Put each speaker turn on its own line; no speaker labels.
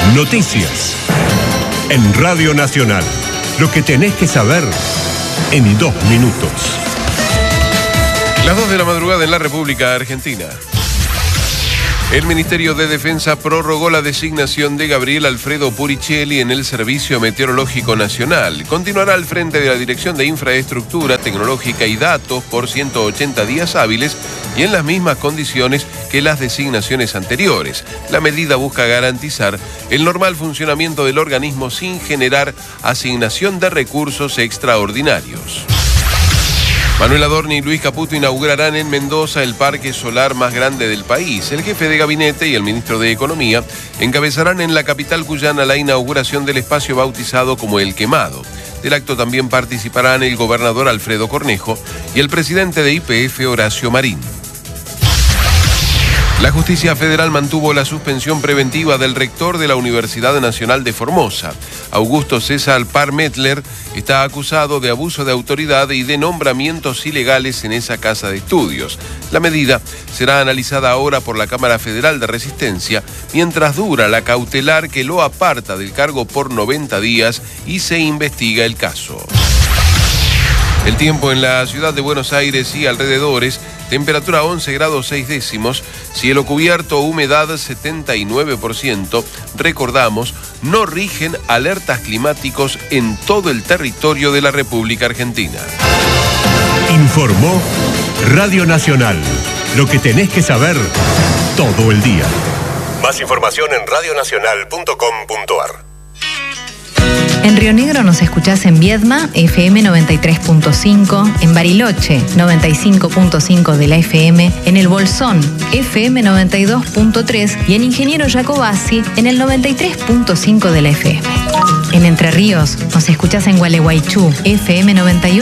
Noticias. En Radio Nacional. Lo que tenés que saber en 2 minutos.
Las 2 de la madrugada en la República Argentina. El Ministerio de Defensa prorrogó la designación de Gabriel Alfredo Puricelli en el Servicio Meteorológico Nacional. Continuará al frente de la Dirección de Infraestructura Tecnológica y Datos por 180 días hábiles y en las mismas condiciones que las designaciones anteriores. La medida busca garantizar el normal funcionamiento del organismo sin generar asignación de recursos extraordinarios. Manuel Adorni y Luis Caputo inaugurarán en Mendoza el parque solar más grande del país. El jefe de gabinete y el ministro de Economía encabezarán en la capital cuyana la inauguración del espacio bautizado como El Quemado. Del acto también participarán el gobernador Alfredo Cornejo y el presidente de YPF, Horacio Marín. La Justicia Federal mantuvo la suspensión preventiva del rector de la Universidad Nacional de Formosa. Augusto César Parmetler está acusado de abuso de autoridad y de nombramientos ilegales en esa casa de estudios. La medida será analizada ahora por la Cámara Federal de Resistencia, mientras dura la cautelar que lo aparta del cargo por 90 días y se investiga el caso. El tiempo en la ciudad de Buenos Aires y alrededores, temperatura 11 grados 6 décimos, cielo cubierto, humedad 79%. Recordamos, no rigen alertas climáticos en todo el territorio de la República Argentina.
Informó Radio Nacional. Lo que tenés que saber todo el día. Más información en radionacional.com.ar.
En Río Negro nos escuchás en Viedma, FM 93.5, en Bariloche, 95.5 de la FM, en El Bolsón, FM 92.3 y en Ingeniero Jacobasi, en el 93.5 de la FM. En Entre Ríos nos escuchás en Gualeguaychú, FM 91.